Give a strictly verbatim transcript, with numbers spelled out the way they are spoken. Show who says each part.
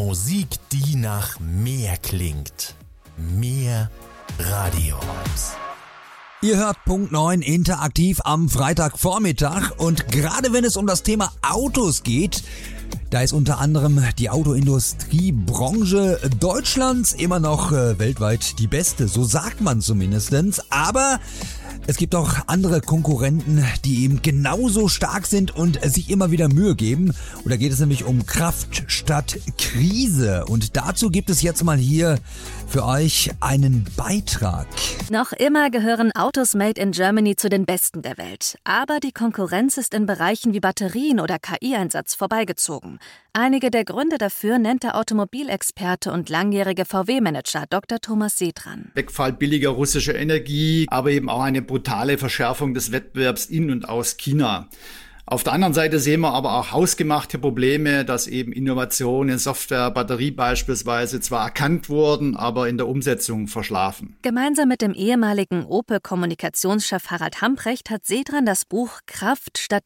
Speaker 1: Musik, die nach mehr klingt. Mehr Radioholz.
Speaker 2: Ihr hört Punkt neun interaktiv am Freitagvormittag und gerade wenn es um das Thema Autos geht, da ist unter anderem die Autoindustriebranche Deutschlands immer noch äh, weltweit die beste, so sagt man zumindest. Aber es gibt auch andere Konkurrenten, die eben genauso stark sind und sich immer wieder Mühe geben. Und da geht es nämlich um Kraft statt Krise. Und dazu gibt es jetzt mal hier für euch einen Beitrag.
Speaker 3: Noch immer gehören Autos made in Germany zu den besten der Welt. Aber die Konkurrenz ist in Bereichen wie Batterien oder K I-Einsatz vorbeigezogen. Einige der Gründe dafür nennt der Automobilexperte und langjährige V W-Manager Doktor Thomas Sedran.
Speaker 4: Wegfall billiger russischer Energie, aber eben auch eine brutale Verschärfung des Wettbewerbs in und aus China. Auf der anderen Seite sehen wir aber auch hausgemachte Probleme, dass eben Innovationen in Software, Batterie beispielsweise zwar erkannt wurden, aber in der Umsetzung verschlafen.
Speaker 3: Gemeinsam mit dem ehemaligen Opel-Kommunikationschef Harald Hamprecht hat Sedran das Buch Kraft statt